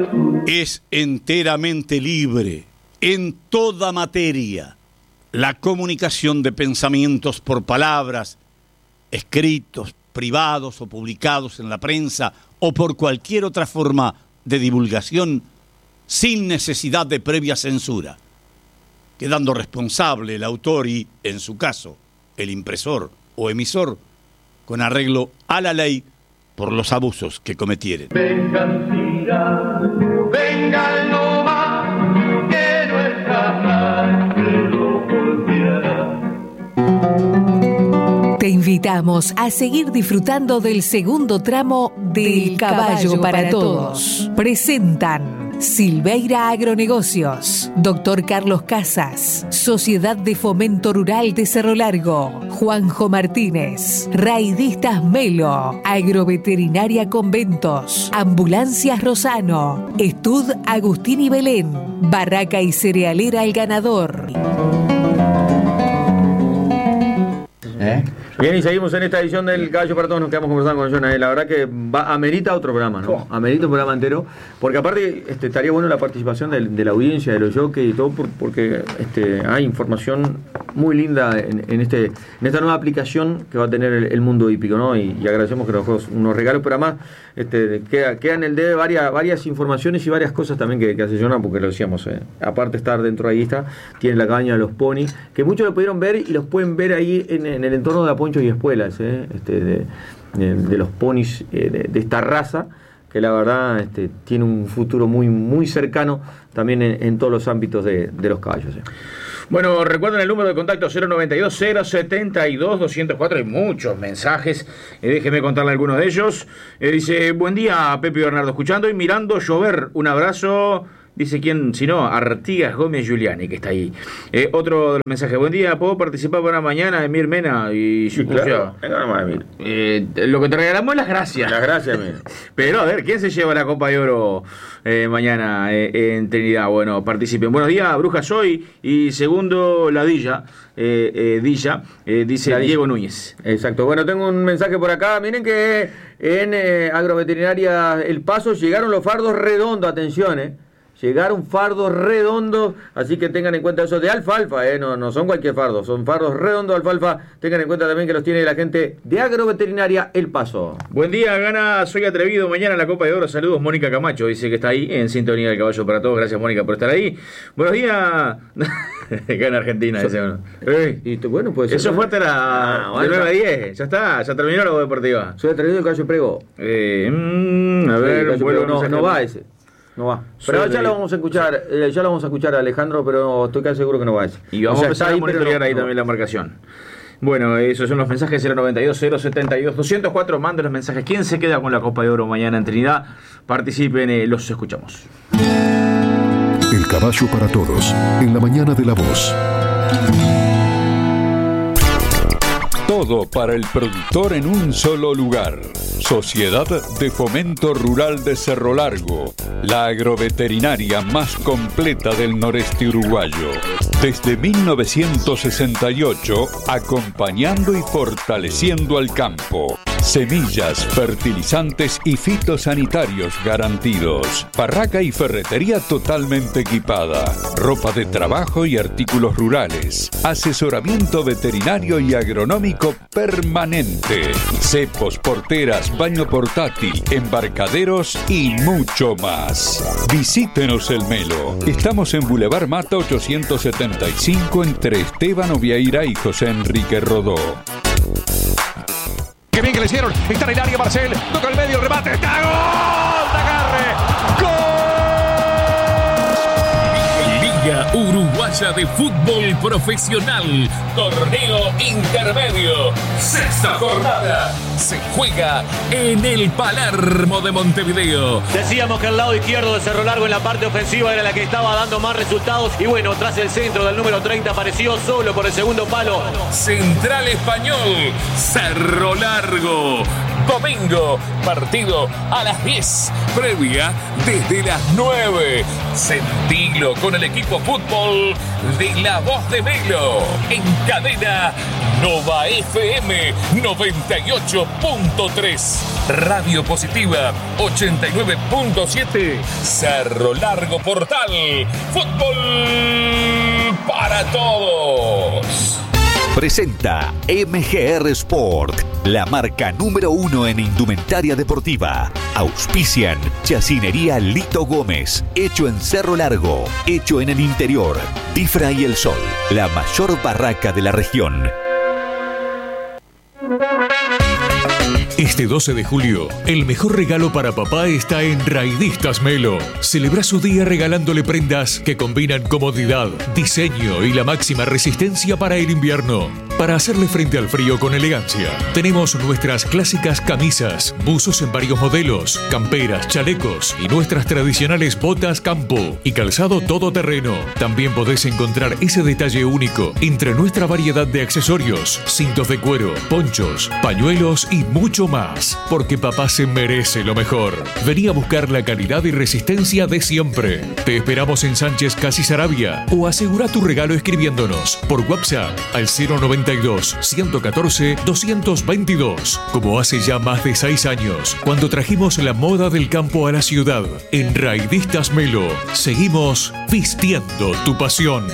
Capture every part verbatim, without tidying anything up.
Es enteramente libre en toda materia. La comunicación de pensamientos por palabras, escritos, privados o publicados en la prensa o por cualquier otra forma de divulgación sin necesidad de previa censura, quedando responsable el autor y, en su caso, el impresor o emisor, con arreglo a la ley por los abusos que cometieren. Vengan, tira, vengan no más, que no es capaz de lo golpear. Te invitamos a seguir disfrutando del segundo tramo del Caballo para Todos. Presentan Silveira Agronegocios, Doctor Carlos Casas, Sociedad de Fomento Rural de Cerro Largo, Juanjo Martínez, Raidistas Melo, Agroveterinaria Conventos, Ambulancias Rosano, Estud Agustín y Belén, Barraca y Cerealera El Ganador. ¿Eh? Bien, y seguimos en esta edición del Caballo para Todos. Nos quedamos conversando con Jonah. La verdad que va, amerita otro programa, ¿no? Oh. Amerita un programa entero, porque aparte este, estaría bueno la participación de, de la audiencia, de los jockeys y todo, por, porque este, hay información muy linda en, en, este, en esta nueva aplicación que va a tener el, el mundo hípico, ¿no? Y, y agradecemos que nos, nos regalos, pero además este, queda, queda en el debe varias, varias informaciones y varias cosas también que, que hace Jonah, porque lo decíamos, eh, aparte de estar dentro de ahí está, tiene la cabaña de los ponis, que muchos lo pudieron ver y los pueden ver ahí en, en el entorno de Aponcho y Espuelas, eh, este, de, de, de los ponis eh, de, de esta raza, que la verdad este, tiene un futuro muy, muy cercano también en, en todos los ámbitos de, de los caballos. Eh. Bueno, recuerden el número de contacto cero noventa y dos, cero setenta y dos, doscientos cuatro. Hay muchos mensajes, eh, déjeme contarle algunos de ellos. Eh, dice, buen día, Pepe y Bernardo, escuchando y mirando llover. Un abrazo. Dice quién, si no, Artigas Gómez Giuliani, que está ahí. Eh, otro de los mensajes, buen día, ¿puedo participar para mañana? Emir Mena y sí, claro. Venga nomás, Emir. Eh, lo que te regalamos es las gracias. Las gracias, Emir. Pero a ver, ¿quién se lleva la Copa de Oro eh, mañana eh, en Trinidad? Bueno, participen. Buenos días, Bruja Soy. Y segundo, Ladilla, eh, eh, Dilla, eh, dice Ladilla. Diego Núñez. Exacto. Bueno, tengo un mensaje por acá. Miren que en eh, Agroveterinaria El Paso llegaron los fardos redondos, atención, eh. Llegaron fardos redondos, así que tengan en cuenta eso de alfalfa, ¿eh? no, no son cualquier fardo, son fardos redondos de alfalfa. Tengan en cuenta también que los tiene la gente de Agroveterinaria El Paso. Buen día, gana Soy Atrevido mañana en la Copa de Oro. Saludos, Mónica Camacho, dice que está ahí en sintonía del Caballo para Todos. Gracias, Mónica, por estar ahí. Buenos días. Gana Argentina, so, dice uno. Y tú, bueno, pues eso fue hasta la ah, bueno, de nueve a diez. Ya está, ya terminó la voz deportiva. Soy Atrevido del Caballo Prego. Eh, mm, a ver, sí, bueno, no, no va ese. No va. Pero ya lo vamos a escuchar, eh, ya lo vamos a escuchar a Alejandro, pero estoy casi seguro que no va a ese. Y vamos o sea, a empezar ahí, a monitorear no, ahí no. también la marcación. Bueno, esos son los mensajes cero noventa y dos, cero setenta y dos, doscientos cuatro. Manden los mensajes. ¿Quién se queda con la Copa de Oro mañana en Trinidad? Participen, eh, los escuchamos. El Caballo para Todos, en la mañana de La Voz. Todo para el productor en un solo lugar. Sociedad de Fomento Rural de Cerro Largo, la agroveterinaria más completa del noreste uruguayo. Desde mil novecientos sesenta y ocho, acompañando y fortaleciendo al campo. Semillas, fertilizantes y fitosanitarios garantidos. Barraca y ferretería totalmente equipada. Ropa de trabajo y artículos rurales. Asesoramiento veterinario y agronómico permanente. Cepos, porteras, baño portátil, embarcaderos y mucho más. Visítenos el Melo. Estamos en Boulevard Mata ochocientos setenta y cinco entre Esteban Oviaira y José Enrique Rodó. Qué bien que le hicieron. Está en el área Marcel. Toca el medio, remate. ¡Está gol! ¡De agarre! ¡Gol! Liga Uruguaya de Fútbol Profesional. Torneo intermedio. Sexta jornada. Se juega en el Palermo de Montevideo. Decíamos que el lado izquierdo de Cerro Largo en la parte ofensiva era la que estaba dando más resultados. Y bueno, tras el centro del número treinta apareció solo por el segundo palo. Central Español, Cerro Largo. Domingo, partido a las diez. Previa desde las nueve. Sentilo con el equipo fútbol de La Voz de Melo. En cadena Nova F M noventa y ocho punto tres, Radio Positiva ochenta y nueve punto siete, Cerro Largo Portal, fútbol para todos. Presenta M G R Sport, la marca número uno en indumentaria deportiva. Auspician Chacinería Lito Gómez, hecho en Cerro Largo, hecho en el interior. Difra y El Sol, la mayor barraca de la región. Este doce de julio, el mejor regalo para papá está en Raidistas Melo. Celebra su día regalándole prendas que combinan comodidad, diseño y la máxima resistencia para el invierno. Para hacerle frente al frío con elegancia, tenemos nuestras clásicas camisas, buzos en varios modelos, camperas, chalecos y nuestras tradicionales botas campo y calzado todoterreno. También podés encontrar ese detalle único entre nuestra variedad de accesorios, cintos de cuero, ponchos, pañuelos y mucho más, porque papá se merece lo mejor. Vení a buscar la calidad y resistencia de siempre. Te esperamos en Sánchez Casi Sarabia o asegura tu regalo escribiéndonos por WhatsApp al cero noventa y dos, ciento catorce, doscientos veintidós, como hace ya más de seis años, cuando trajimos la moda del campo a la ciudad. En Raidistas Melo, seguimos vistiendo tu pasión.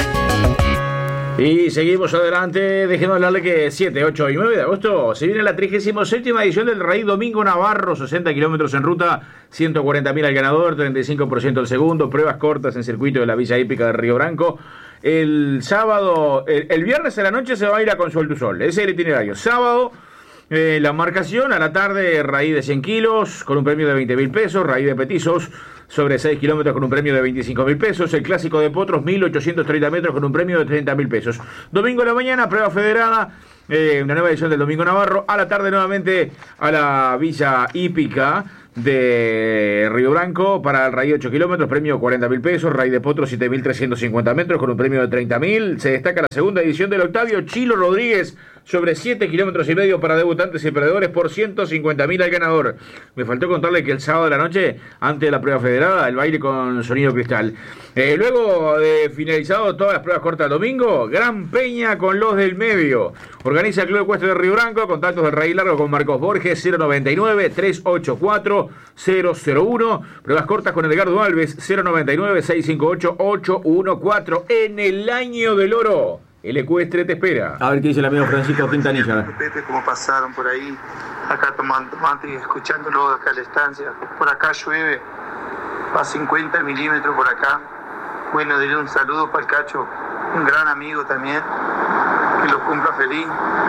Y seguimos adelante, déjenme hablarle que siete, ocho y nueve de agosto se viene la trigésima séptima edición del Raid Domingo Navarro, sesenta kilómetros en ruta, ciento cuarenta mil al ganador, treinta y cinco por ciento al segundo, pruebas cortas en circuito de la Villa Hípica de Río Branco. El sábado, el, el viernes a la noche se va a ir a Consuel du Sol, ese es el itinerario. Sábado, eh, la marcación, a la tarde, raíz de cien kilos con un premio de veinte mil pesos, raíz de petizos sobre seis kilómetros con un premio de veinticinco mil pesos, el clásico de potros mil ochocientos treinta metros con un premio de treinta mil pesos. Domingo a la mañana, prueba federada, eh, una nueva edición del Domingo Navarro, a la tarde nuevamente a la Villa Hípica de Río Branco para el raíz de ocho kilómetros, premio cuarenta mil pesos, raíz de potros siete mil trescientos cincuenta metros con un premio de treinta mil. Se destaca la segunda edición del Octavio Chilo Rodríguez sobre siete kilómetros y medio para debutantes y perdedores por ciento cincuenta mil al ganador. Me faltó contarle que el sábado de la noche, antes de la prueba federada, el baile con sonido cristal. Eh, luego de finalizado todas las pruebas cortas del domingo, Gran Peña con los del medio. Organiza el Club Ecuestre de Río Branco, contactos del Raíz Largo con Marcos Borges, cero noventa y nueve, trescientos ochenta y cuatro, cero cero uno. Pruebas cortas con Edgardo Alves, cero noventa y nueve, seiscientos cincuenta y ocho, ochocientos catorce. En el año del oro, el Ecuestre te espera. A ver qué dice el amigo Francisco Quintanilla. Pepe, como pasaron por ahí, acá tomando mate y escuchándolo acá a la estancia. Por acá llueve a cincuenta milímetros por acá. Bueno, diré un saludo para el Cacho, un gran amigo también, que lo cumpla feliz.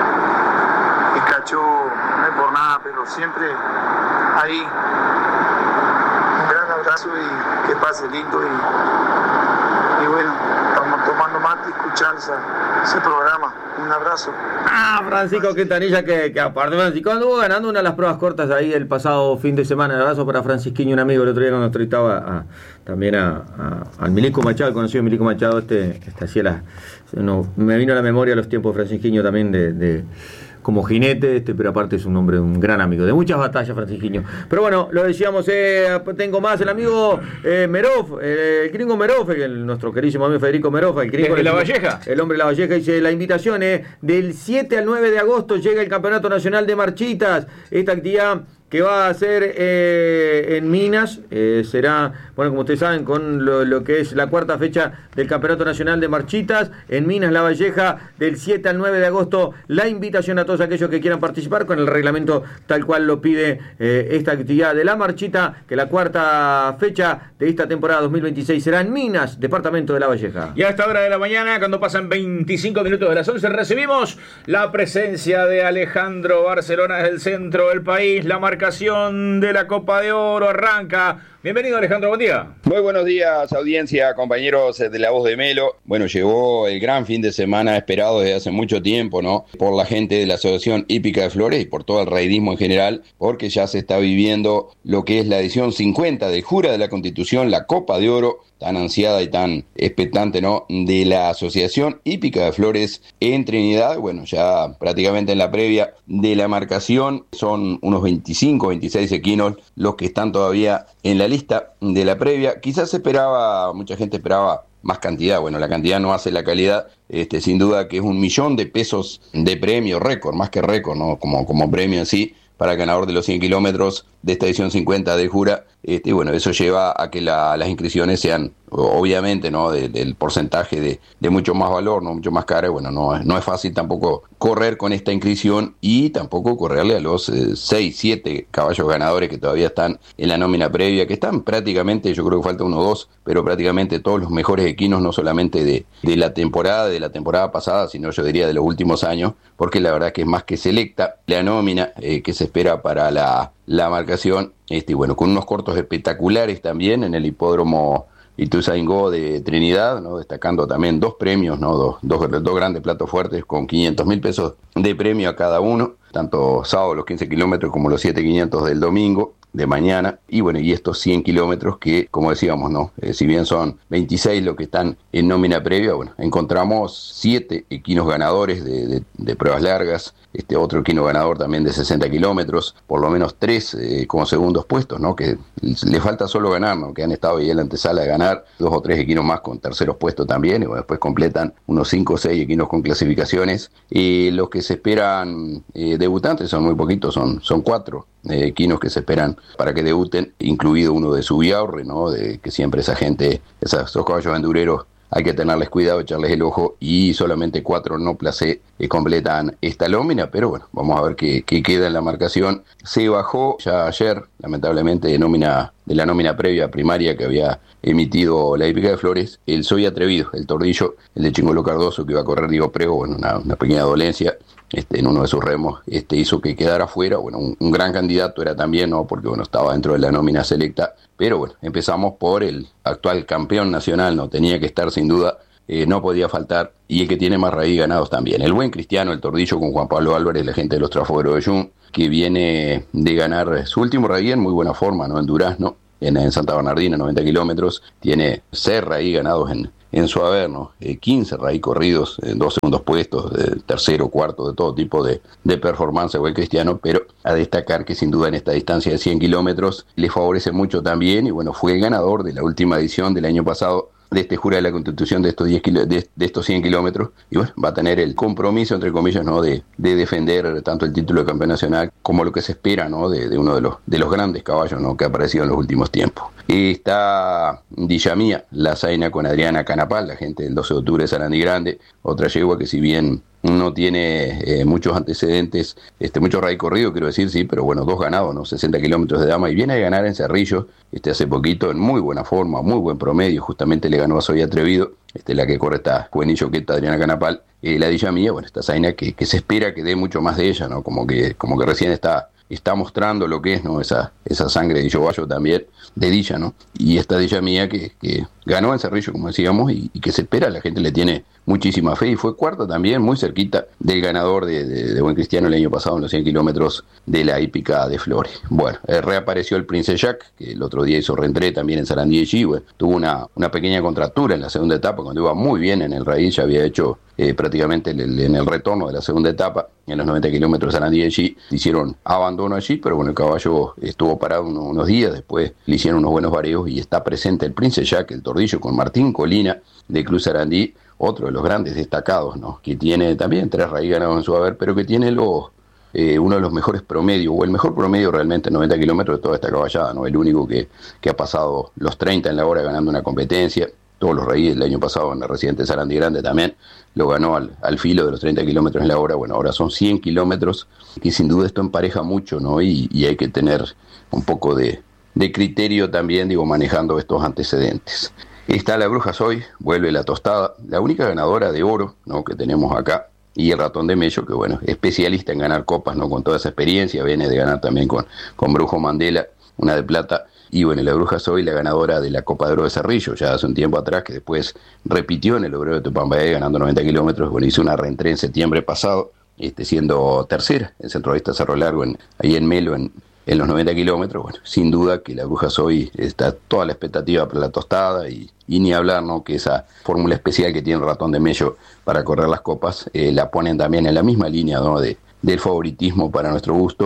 El Cacho no es por nada, pero siempre ahí. Un gran abrazo y que pase lindo. Y, y bueno, estamos tomando mate y escuchando esa, ese programa. Un abrazo. Ah, Francisco Quintanilla, que, que aparte Francisco anduvo ganando una de las pruebas cortas ahí el pasado fin de semana. Un abrazo para Francisquiño, un amigo el otro día cuando entrevistaba a, también a, a, al Milico Machado, el conocido Milico Machado, este, este hacía la, no, me vino a la memoria los tiempos de Francisquiño también de, de como jinete, este, pero aparte es un hombre, un gran amigo, de muchas batallas, Francisquiño. Pero bueno, lo decíamos, eh, tengo más, el amigo eh, Merov, eh, el gringo Merov, el, nuestro queridísimo amigo Federico Merov, el gringo de La Valleja. El hombre de La Valleja, dice, la invitación es del siete al nueve de agosto, llega el Campeonato Nacional de Marchitas, esta actividad que va a ser eh, en Minas, eh, será, bueno, como ustedes saben, con lo, lo que es la cuarta fecha del Campeonato Nacional de Marchitas, en Minas, La Valleja, del siete al nueve de agosto, la invitación a todos aquellos que quieran participar con el reglamento tal cual lo pide eh, esta actividad de la Marchita, que la cuarta fecha de esta temporada dos mil veintiséis será en Minas, departamento de La Valleja. Y a esta hora de la mañana, cuando pasan veinticinco minutos de las once, recibimos la presencia de Alejandro Barcelona desde el centro del país, la marca de la Copa de Oro arranca. Bienvenido, Alejandro, buen día. Muy buenos días, audiencia, compañeros de La Voz de Melo. Bueno, llegó el gran fin de semana esperado desde hace mucho tiempo, ¿no? Por la gente de la Asociación Hípica de Flores y por todo el raidismo en general, porque ya se está viviendo lo que es la edición cincuenta del Jura de la Constitución, la Copa de Oro, tan ansiada y tan expectante, ¿no?, de la Asociación Hípica de Flores en Trinidad. Bueno, ya prácticamente en la previa de la marcación son unos veinticinco, veintiséis equinos los que están todavía en la lista de la previa. Quizás se esperaba, mucha gente esperaba más cantidad. Bueno, la cantidad no hace la calidad. Este, sin duda que es un millón de pesos de premio, récord, más que récord, ¿no? Como, como premio en sí, para el ganador de los cien kilómetros de esta edición cincuenta del Jura. Este, bueno, eso lleva a que la, las inscripciones sean, obviamente, ¿no? De, del porcentaje de, de mucho más valor, no mucho más caro. Bueno, no, no es fácil tampoco correr con esta inscripción y tampoco correrle a los seis, siete caballos ganadores que todavía están en la nómina previa, que están prácticamente, yo creo que falta uno o dos, pero prácticamente todos los mejores equinos, no solamente de, de la temporada, de la temporada pasada, sino yo diría de los últimos años, porque la verdad que es más que selecta la nómina eh, que se espera para la, la marcación, este, bueno, con unos cortos espectaculares también en el hipódromo Ituzaingó de Trinidad, ¿no? Destacando también dos premios, ¿no? dos, dos, dos grandes platos fuertes con quinientos mil pesos de premio a cada uno, tanto sábado los quince kilómetros como los siete quinientos del domingo de mañana, y bueno, y estos cien kilómetros que, como decíamos, no, eh, si bien son veintiséis los que están en nómina previa, bueno, encontramos siete equinos ganadores de, de, de pruebas largas, este otro equino ganador también de sesenta kilómetros, por lo menos tres eh, como segundos puestos, ¿no? Que le falta solo ganar, ¿no? Que han estado ahí en la antesala de ganar, dos o tres equinos más con terceros puestos también, y bueno, después completan unos cinco o seis equinos con clasificaciones, y los que se esperan eh, debutantes son muy poquitos, son, son cuatro eh, equinos que se esperan para que debuten, incluido uno de Subiaurre, ¿no? De que siempre esa gente, esos, esos caballos aventureros, hay que tenerles cuidado, echarles el ojo, y solamente cuatro no placé eh, completan esta nómina, pero bueno, vamos a ver qué, qué queda en la marcación. Se bajó ya ayer, lamentablemente, de nómina de la nómina previa primaria que había emitido la Hípica de Flores, el Soy Atrevido, el tordillo, el de Chingolo Cardoso, que iba a correr Diego Prego, bueno, una, una pequeña dolencia este, en uno de sus remos, este, hizo que quedara fuera. Bueno, un, un gran candidato era también, ¿no? Porque bueno, estaba dentro de la nómina selecta, pero bueno, empezamos por el actual campeón nacional, no tenía que estar sin duda, eh, no podía faltar, y el que tiene más raíz ganados también, el buen Cristiano, el tordillo con Juan Pablo Álvarez, la gente de los Trafógeros de Jun, que viene de ganar su último raíz en muy buena forma, ¿no? En Durazno, en, en Santa Bernardina, noventa kilómetros, tiene seis raíz ganados en, en su haber, ¿no? Eh, quince raíz corridos, en dos segundos puestos, eh, tercero, cuarto, de todo tipo de, de performance, buen Cristiano, pero a destacar que sin duda en esta distancia de cien kilómetros le favorece mucho también, y bueno, fue el ganador de la última edición del año pasado, de este Jura de la Constitución de estos diez kilo, de, de estos cien kilómetros, y bueno, va a tener el compromiso, entre comillas, ¿no? de, de defender tanto el título de campeón nacional como lo que se espera, ¿no? de, de uno de los, de los grandes caballos, ¿no? que ha aparecido en los últimos tiempos. Está Dillamía, la zaina con Adriana Canapal, la gente del doce de octubre de Sarandí Grande, otra yegua que si bien no tiene eh, muchos antecedentes, este, mucho raíz corrido, quiero decir, sí, pero bueno, dos ganados, ¿no? sesenta kilómetros de dama, y viene a ganar en Cerrillo, este, hace poquito, en muy buena forma, muy buen promedio, justamente le ganó a Soy Atrevido, este, la que corre esta juvenil choqueta Adriana Canapal, eh, la Dillamía, bueno, esta zaina que, que se espera que dé mucho más de ella, ¿no? Como que, como que recién está, está mostrando lo que es, ¿no? Esa, esa sangre de Yoballo también, de Dilla, ¿no? Y esta Dillamía que, que ganó en Cerrillo, como decíamos, y, y que se espera, la gente le tiene muchísima fe, y fue cuarta también, muy cerquita del ganador de, de, de Buen Cristiano el año pasado en los cien kilómetros de la Hípica de Flores. Bueno, eh, reapareció el Prince Jack, que el otro día hizo reentré también en Sarandí de Chihue, tuvo una, una pequeña contractura en la segunda etapa, cuando iba muy bien en el raíz, ya había hecho eh, prácticamente el, el, en el retorno de la segunda etapa, en los noventa kilómetros de Sarandí de Chihue, hicieron abandono allí, pero bueno, el caballo estuvo parado unos, unos días, después le hicieron unos buenos vareos, y está presente el Prince Jack, el tordillo, con Martín Colina de Cruz Sarandí, otro de los grandes destacados, ¿no? Que tiene también tres raíz ganados en su haber, pero que tiene los, eh, uno de los mejores promedios, o el mejor promedio realmente en noventa kilómetros de toda esta caballada, ¿no? El único que, que ha pasado los treinta en la hora ganando una competencia. Todos los raíces el año pasado en la Residente Sarandí Grande también lo ganó al, al filo de los treinta kilómetros en la hora. Bueno, ahora son cien kilómetros, que sin duda esto empareja mucho, ¿no? Y, y hay que tener un poco de, de criterio también, digo, manejando estos antecedentes. Está la Bruja Soy, vuelve la tostada, la única ganadora de oro, ¿no? que tenemos acá, y el Ratón de Mello, que bueno, especialista en ganar copas, ¿no? con toda esa experiencia, viene de ganar también con, con Brujo Mandela, una de plata, y bueno, la Bruja Soy, la ganadora de la Copa de Oro de Cerrillo, ya hace un tiempo atrás, que después repitió en el Obrero de Tupambayé ganando noventa kilómetros, bueno, hizo una reentré en septiembre pasado, este, siendo tercera en Centrovista Cerro Largo, en, ahí en Melo, en en los noventa kilómetros. Bueno, sin duda que la Bruja Soy está toda la expectativa para la tostada, y, y ni hablar, ¿no? que esa fórmula especial que tiene el Ratón de Mello para correr las copas, eh, la ponen también en la misma línea, ¿no? de, del favoritismo para nuestro gusto.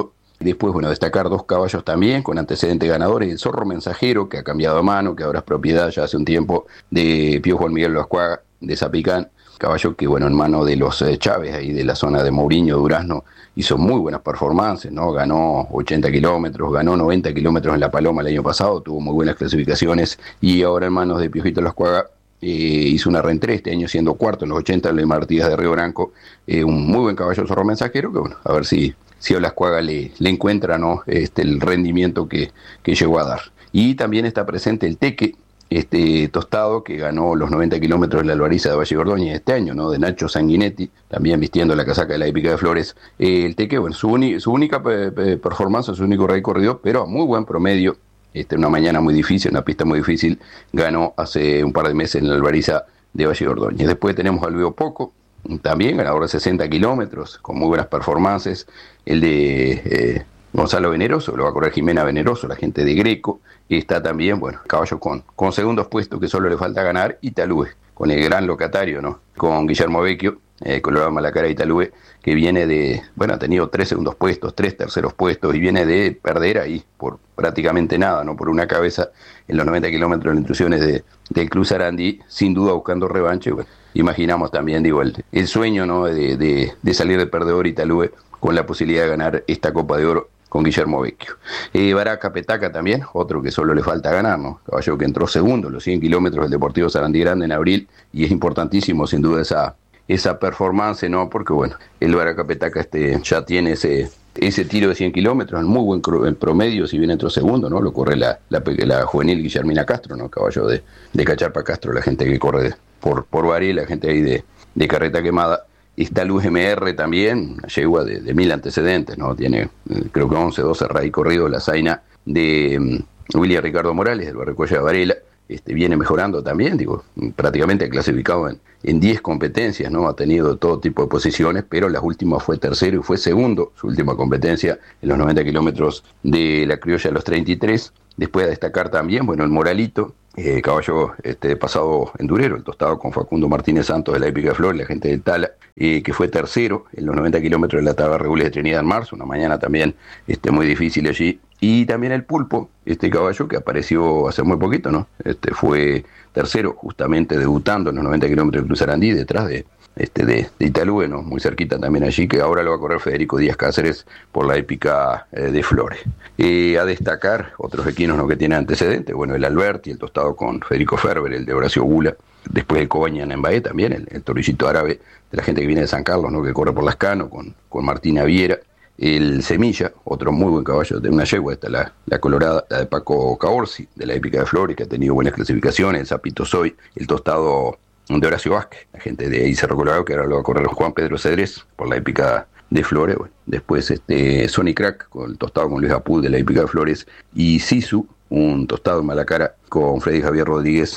Después, bueno, destacar dos caballos también con antecedentes ganadores. El Zorro Mensajero, que ha cambiado a mano, que ahora es propiedad ya hace un tiempo de Pío Juan Miguel Loascuaga de Zapicán. Caballo que, bueno, en mano de los eh, Chávez, ahí de la zona de Mourinho, Durazno, hizo muy buenas performances, ¿no? Ganó ochenta kilómetros, ganó noventa kilómetros en La Paloma el año pasado, tuvo muy buenas clasificaciones, y ahora en manos de Piojito Loascuaga eh, hizo una reentrée este año siendo cuarto en los ochenta en la Artigas de Río Branco. Eh, un muy buen caballo Zorro Mensajero, que bueno, a ver si, si a Loascuaga le, le encuentra, ¿no? este, el rendimiento que, que llegó a dar. Y también está presente el Teque, este Tostado, que ganó los noventa kilómetros de la Albariza de Valle Ordóñez este año, ¿no? De Nacho Sanguinetti, también vistiendo la casaca de la Épica de Flores. Eh, el Teque, bueno, su, uni, su única pe, pe, performance, su único recorrido, pero a muy buen promedio. Este, una mañana muy difícil, una pista muy difícil, ganó hace un par de meses en la Albariza de Valle Ordóñez. Después tenemos al Veo Poco, también ganador de sesenta kilómetros, con muy buenas performances. El de eh, Gonzalo Veneroso, lo va a correr Jimena Veneroso, la gente de Greco. Está también, bueno, caballo con, con segundos puestos que solo le falta ganar, Italúe, con el gran locatario, ¿no? Con Guillermo Vecchio, eh, Colorado Malacara Italúe, que viene de, bueno, ha tenido tres segundos puestos, tres terceros puestos, y viene de perder ahí por prácticamente nada, ¿no? Por una cabeza en los noventa kilómetros de las intrusiones de, del Club Sarandí, sin duda buscando revanche. Bueno, imaginamos también, digo, el, el sueño, ¿no? De, de, de salir de perdedor Italúe con la posibilidad de ganar esta Copa de Oro con Guillermo Vecchio. Eh, Baraca Petaca también, otro que solo le falta ganar, ¿no? Caballo que entró segundo en los cien kilómetros del Deportivo Sarandí Grande en abril, y es importantísimo sin duda esa, esa performance, ¿no? Porque bueno, el Baraca Petaca este, ya tiene ese, ese tiro de cien kilómetros, en muy buen el promedio, si bien entró segundo, ¿no? Lo corre la, la, la juvenil Guillermina Castro, ¿no? Caballo de, de Cacharpa Castro, la gente que corre de, por, por Varela, la gente ahí de, de Carreta Quemada. Está Luz M R también, una yegua de, de mil antecedentes, ¿no? Tiene, eh, creo que once, doce raíz corrido, la zaina de um, William Ricardo Morales, del Barricoya de Varela. Este, viene mejorando también, digo, prácticamente ha clasificado en, en diez competencias, ¿no? Ha tenido todo tipo de posiciones, pero las últimas fue tercero y fue segundo, su última competencia en los noventa kilómetros de la Criolla de los treinta y tres. Después a destacar también, bueno, el Moralito, eh, caballo este, pasado endurero, el Tostado con Facundo Martínez Santos de la Épica de Flores, la gente de Tala, eh, que fue tercero en los noventa kilómetros de la tabla regular de Trinidad en marzo, una mañana también este, muy difícil allí. Y también el Pulpo, este caballo que apareció hace muy poquito, ¿no? Este fue tercero, justamente debutando en los noventa kilómetros de Cruz Sarandí, detrás de, este, de, de Italúe, ¿no? Muy cerquita también allí, que ahora lo va a correr Federico Díaz Cáceres por la Épica eh, de Flores. Eh, a destacar otros equinos, ¿no? Que tienen antecedentes, bueno, el Alberti, el Tostado con Federico Ferber, el de Horacio Gula, después el Cobaña en Baé también, el, el Torillito Árabe, de la gente que viene de San Carlos, ¿no? Que corre por Lascano con, con Martina Viera. El Semilla, otro muy buen caballo de una yegua, esta la, la colorada, la de Paco Caorsi, de la Épica de Flores, que ha tenido buenas clasificaciones, el Zapito Soy, el Tostado de Horacio Vázquez, la gente de ahí Cerro Colorado, que ahora lo va a correr Juan Pedro Cedrés por la Épica de Flores. Bueno, después este Sony Crack, con el Tostado con Luis Apud de la Épica de Flores, y Sisu, un Tostado en Malacara con Freddy Javier Rodríguez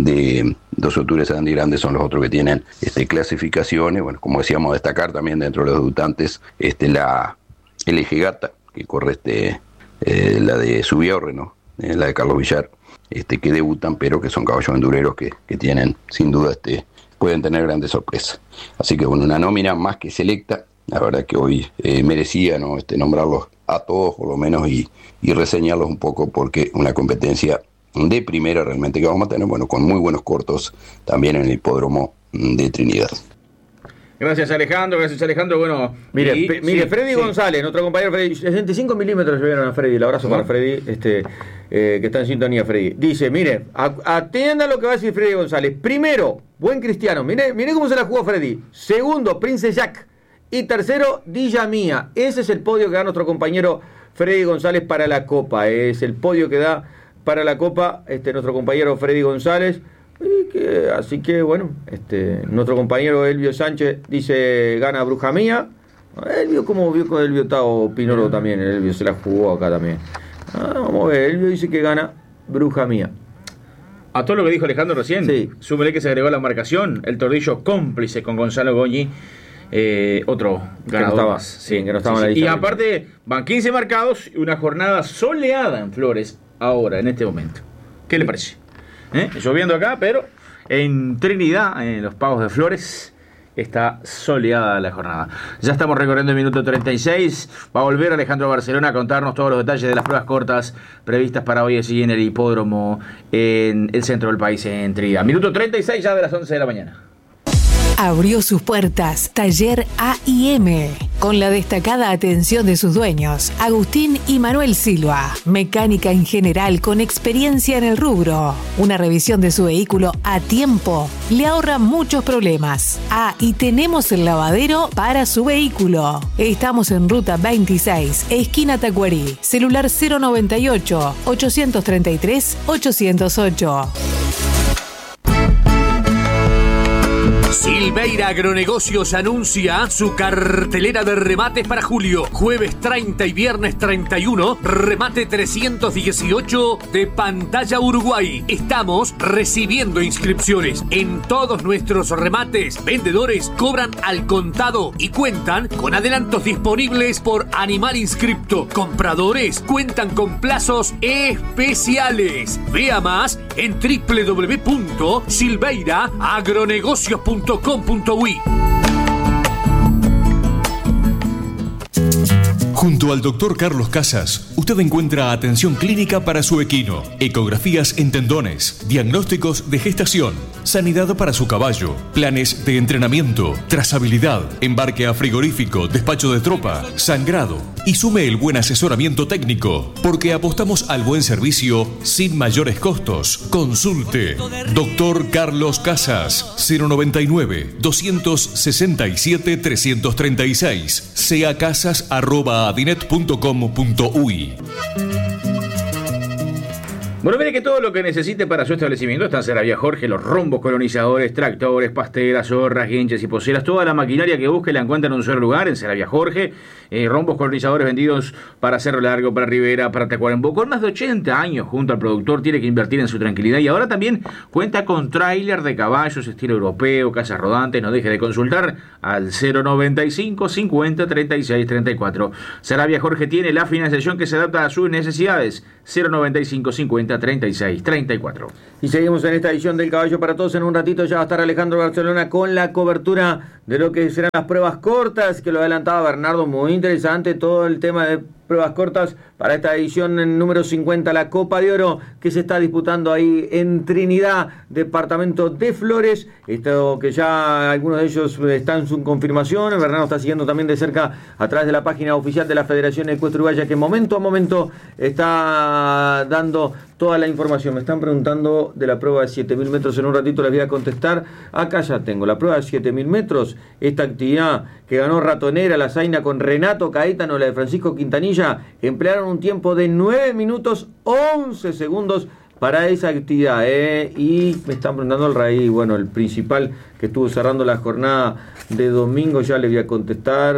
de dos octubre Sarandí Grande, son los otros que tienen este, clasificaciones. Bueno, como decíamos, destacar también dentro de los debutantes este, la el Eje Gata, que corre este, eh, la de Subiaurre, ¿no? Eh, la de Carlos Villar, este, que debutan, pero que son caballos endureros que, que tienen, sin duda, este, pueden tener grandes sorpresas. Así que, bueno, una nómina más que selecta, la verdad que hoy eh, merecía, ¿no? este, nombrarlos a todos, por lo menos, y, y reseñarlos un poco, porque una competencia de primera realmente que vamos a tener, bueno, con muy buenos cortos también en el hipódromo de Trinidad. Gracias Alejandro, gracias Alejandro. Bueno, mire, y, pe, mire sí, Freddy sí. González, nuestro compañero Freddy, sesenta y cinco milímetros llevaron a Freddy, el abrazo para Freddy, este, eh, que está en sintonía Freddy. Dice, mire, a, atienda lo que va a decir Freddy González. Primero, buen cristiano, mire, mire cómo se la jugó Freddy. Segundo, Prince Jack. Y tercero, Dilla Mía. Ese es el podio que da nuestro compañero Freddy González para la Copa. Es el podio que da para la Copa este, nuestro compañero Freddy González. Y que, así que bueno, este, nuestro compañero Elvio Sánchez dice gana Bruja Mía. Elvio, como vio con Elvio Tao Pinoro también, Elvio se la jugó acá también. Ah, vamos a ver, Elvio dice que gana Bruja Mía. A todo lo que dijo Alejandro recién, sí. Súmele que se agregó la marcación, el tordillo cómplice con Gonzalo Goñi, eh, otro ganador. Que no estaba, sí, que no estaba sí, en la sí. Y aparte van quince marcados y una jornada soleada en Flores ahora, en este momento. ¿Qué le parece? ¿Eh? Lloviendo acá, pero en Trinidad, en los Pagos de Flores, está soleada la jornada. Ya estamos recorriendo el minuto treinta y seis. Va a volver Alejandro Barcelona a contarnos todos los detalles de las pruebas cortas previstas para hoy allí en el hipódromo en el centro del país, en Trinidad. Minuto treinta y seis ya de las once de la mañana. Abrió sus puertas Taller A y M, con la destacada atención de sus dueños, Agustín y Manuel Silva. Mecánica en general con experiencia en el rubro. Una revisión de su vehículo a tiempo le ahorra muchos problemas. Ah, y tenemos el lavadero para su vehículo. Estamos en Ruta veintiséis, esquina Tacuarí. Celular cero noventa y ocho, ochocientos treinta y tres, ochocientos ocho. Silveira Agronegocios anuncia su cartelera de remates para julio. Jueves treinta y viernes treinta y uno, remate trescientos dieciocho de Pantalla Uruguay. Estamos recibiendo inscripciones. En todos nuestros remates, vendedores cobran al contado y cuentan con adelantos disponibles por animal inscripto. Compradores cuentan con plazos especiales. Vea más en doble u doble u doble u punto silveira agronegocios punto com punto uy. Junto al doctor Carlos Casas, usted encuentra atención clínica para su equino, ecografías en tendones, diagnósticos de gestación, sanidad para su caballo, planes de entrenamiento, trazabilidad, embarque a frigorífico, despacho de tropa, sangrado y sume el buen asesoramiento técnico, porque apostamos al buen servicio sin mayores costos. Consulte doctor Carlos Casas, cero noventa y nueve, doscientos sesenta y siete, trescientos treinta y seis, sea casas arroba adinet punto com punto uy. Bueno, mire que todo lo que necesite para su establecimiento está en Saravia Jorge, los rombos colonizadores, tractores, pasteras, zorras, guinches y poceras, toda la maquinaria que busque la encuentra en un solo lugar, en Saravia Jorge. Eh, rombos colonizadores vendidos para Cerro Largo, para Rivera, para Tacuarembó. Con más de ochenta años junto al productor, tiene que invertir en su tranquilidad y ahora también cuenta con tráiler de caballos estilo europeo, casas rodantes. No deje de consultar al cero noventa y cinco, cincuenta, treinta y seis, treinta y cuatro. Saravia Jorge tiene la financiación que se adapta a sus necesidades. cero noventa y cinco, cincuenta, treinta y seis, treinta y cuatro. Y seguimos en esta edición del Caballo para Todos. En un ratito ya va a estar Alejandro Barcelona con la cobertura de lo que serán las pruebas cortas, que lo adelantaba Bernardo. Muy interesante todo el tema de pruebas cortas para esta edición número cincuenta, la Copa de Oro, que se está disputando ahí en Trinidad, departamento de Flores. Esto que ya algunos de ellos están en su confirmación. Bernardo está siguiendo también de cerca a través de la página oficial de la Federación Ecuestre Uruguaya, que momento a momento está dando toda la información. Me están preguntando de la prueba de siete mil metros. En un ratito les voy a contestar. Acá ya tengo la prueba de siete mil metros. Esta actividad que ganó Ratonera, la Zaina con Renato Caetano, la de Francisco Quintanilla, emplearon un tiempo de nueve minutos once segundos para esa actividad, ¿eh? Y me están preguntando el raíz, bueno, el principal que estuvo cerrando la jornada de domingo, ya le voy a contestar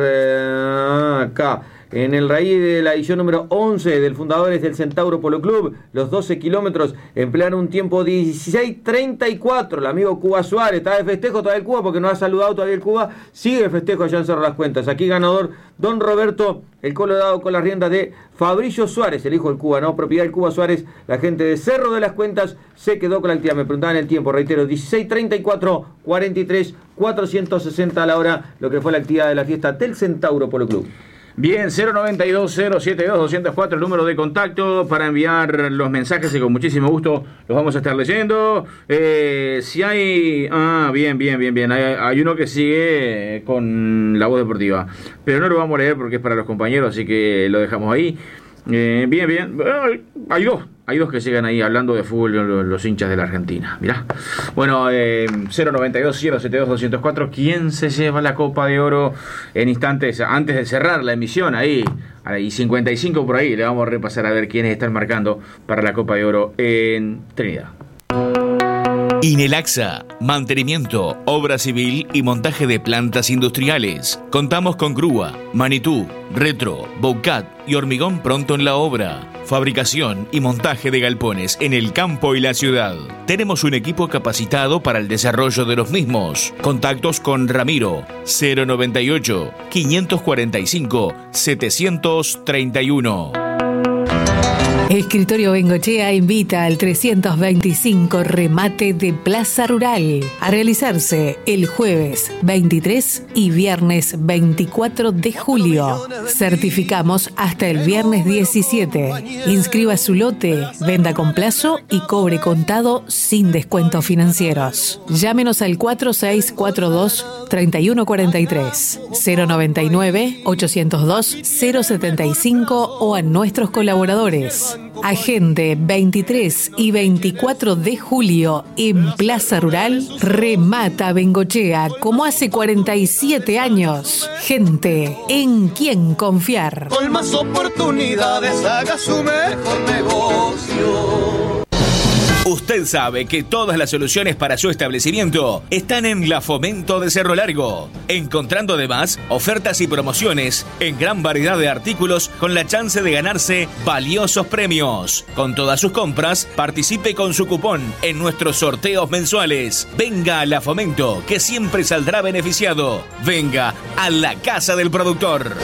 eh, acá. En el raíz de la edición número once del Fundadores del Centauro Polo Club, los doce kilómetros emplearon un tiempo dieciséis treinta y cuatro. El amigo Cuba Suárez está de festejo todavía el Cuba, porque no ha saludado todavía el Cuba. Sigue el festejo allá en Cerro Las Cuentas. Aquí ganador Don Roberto, el colorado con las riendas de Fabricio Suárez, el hijo del Cuba, ¿no? Propiedad del Cuba Suárez. La gente de Cerro de las Cuentas se quedó con la actividad. Me preguntaban el tiempo, reitero, dieciséis treinta y cuatro, cuarenta y tres, cuatrocientos sesenta a la hora, lo que fue la actividad de la fiesta del Centauro Polo Club. Bien, cero noventa y dos, cero setenta y dos, doscientos cuatro, el número de contacto para enviar los mensajes y con muchísimo gusto los vamos a estar leyendo. Eh, si hay... Ah, bien, bien, bien, bien. Hay, hay uno que sigue con la voz deportiva, pero no lo vamos a leer porque es para los compañeros, así que lo dejamos ahí. Eh, bien, bien. Hay dos. Hay dos que sigan ahí hablando de fútbol, los, los hinchas de la Argentina. Mirá. Bueno, eh, cero noventa y dos, cero setenta y dos, doscientos cuatro. ¿Quién se lleva la Copa de Oro en instantes? Antes de cerrar la emisión, ahí, ahí cincuenta y cinco por ahí, le vamos a repasar a ver quiénes están marcando para la Copa de Oro en Trinidad. Inelaxa, mantenimiento, obra civil y montaje de plantas industriales. Contamos con grúa, Manitú, Retro, Boucat y hormigón pronto en la obra. Fabricación y montaje de galpones en el campo y la ciudad. Tenemos un equipo capacitado para el desarrollo de los mismos. Contactos con Ramiro, cero noventa y ocho, quinientos cuarenta y cinco, setecientos treinta y uno. Escritorio Bengochea invita al trescientos veinticinco remate de Plaza Rural a realizarse el jueves veintitrés y viernes veinticuatro de julio. Certificamos hasta el viernes diecisiete. Inscriba su lote, venda con plazo y cobre contado sin descuentos financieros. Llámenos al cuatro seis cuatro dos, tres uno cuatro tres, cero noventa y nueve, ochocientos dos, cero setenta y cinco o a nuestros colaboradores. Agende veintitrés y veinticuatro de julio en Plaza Rural. Remata Bengochea como hace cuarenta y siete años. Gente en quien confiar. Con más oportunidades haga su mejor negocio. Usted sabe que todas las soluciones para su establecimiento están en La Fomento de Cerro Largo, encontrando además ofertas y promociones en gran variedad de artículos con la chance de ganarse valiosos premios. Con todas sus compras, participe con su cupón en nuestros sorteos mensuales. Venga a La Fomento, que siempre saldrá beneficiado. Venga a la casa del productor.